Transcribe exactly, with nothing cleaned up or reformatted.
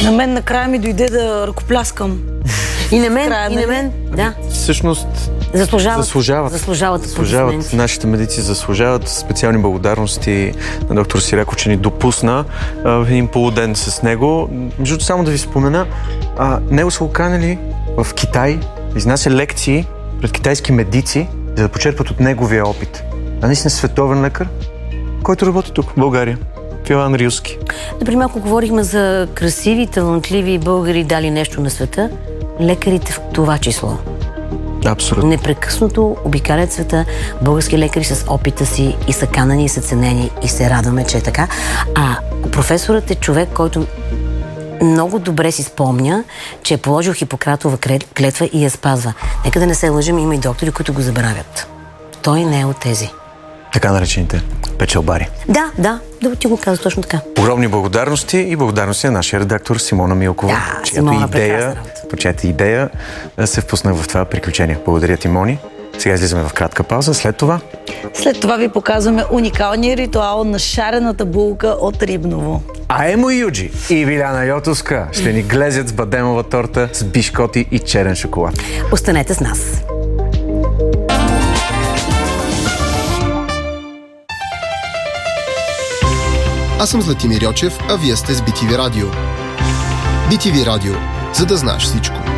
На мен накрая ми дойде да ръкопляскам. И на мен, и на мен, да. Всъщност заслужават. Заслужават. Заслужават, заслужават нашите медици, заслужават специални благодарности на доктор Сираков, че ни допусна а, в един полуден с него. Между само да ви спомена, а, него са го канали в Китай, изнася лекции пред китайски медици, за да почерпат от неговия опит. А наистина световен лекар, който работи тук, в България. Филан Рилски. Например, ако говорихме за красиви, талантливи българи дали нещо на света, лекарите в това число. Абсолютно. Непрекъснато обикалят света български лекари с опита си и са канани, и са ценени, и се радваме, че е така. А професорът е човек, който много добре си спомня, че е положил Хипократова клетва и я спазва. Нека да не се лъжим, има и доктори, които го забравят. Той не е от тези. Така наречените печелбари. Да, да, да ти го каза точно така. Огромни благодарности и благодарности на нашия редактор Симона Милкова, да, чиято Симона, идея, по чиято идея се впуснах в това приключение. Благодаря ти, Мони. Сега излизаме в кратка пауза. След това... След това ви показваме уникалния ритуал на шарената булка от Рибново. А Емо Юджи и Виляна Йотовска ще ни глезят с бадемова торта с бишкоти и черен шоколад. Останете с нас. Аз съм Златимир Йочев, а вие сте с Би Ти Ви Радио. Би Ти Ви Радио, за да знаеш всичко.